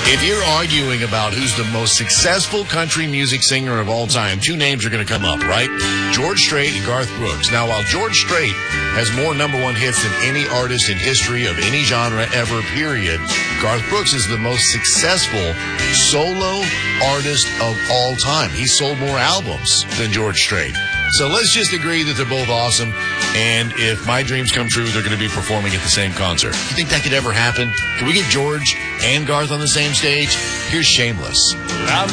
If you're arguing about who's the most successful country music singer of all time, two names are going to come up, right? George Strait and Garth Brooks. Now, while George Strait has more number one hits than any artist in history of any genre ever, period, Garth Brooks is the most successful solo artist of all time. He sold more albums than George Strait. So let's just agree that they're both awesome, and if my dreams come true, they're going to be performing at the same concert. You think that could ever happen? Can we get George and Garth on the same stage? Here's Shameless.